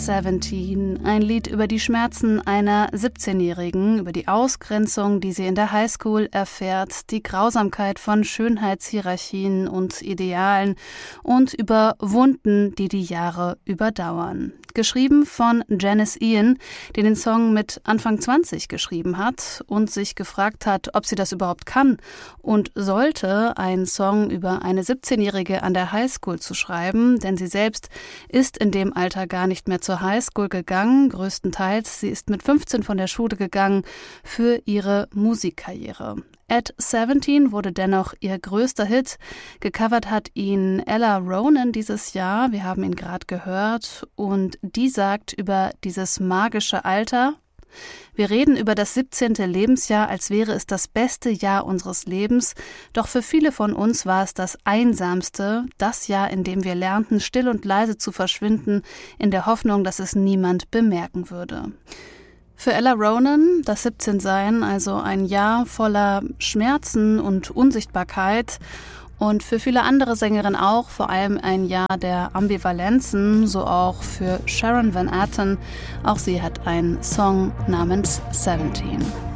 17, ein Lied über die Schmerzen einer 17-Jährigen, über die Ausgrenzung, die sie in der Highschool erfährt, die Grausamkeit von Schönheitshierarchien und Idealen und über Wunden, die die Jahre überdauern. Geschrieben von Janis Ian, die den Song mit Anfang 20 geschrieben hat und sich gefragt hat, ob sie das überhaupt kann und sollte, einen Song über eine 17-Jährige an der Highschool zu schreiben, denn sie selbst ist in dem Alter gar nicht mehr zur Highschool gegangen, größtenteils. Sie ist mit 15 von der Schule gegangen für ihre Musikkarriere. At 17 wurde dennoch ihr größter Hit. Gecovert hat ihn Ella Ronan dieses Jahr. Wir haben ihn gerade gehört. Und die sagt über dieses magische Alter: Wir reden über das 17. Lebensjahr, als wäre es das beste Jahr unseres Lebens. Doch für viele von uns war es das einsamste, das Jahr, in dem wir lernten, still und leise zu verschwinden, in der Hoffnung, dass es niemand bemerken würde. Für Ella Ronan, das 17-Sein, also ein Jahr voller Schmerzen und Unsichtbarkeit. Und für viele andere Sängerinnen auch, vor allem ein Jahr der Ambivalenzen, so auch für Sharon Van Etten. Auch sie hat einen Song namens 17.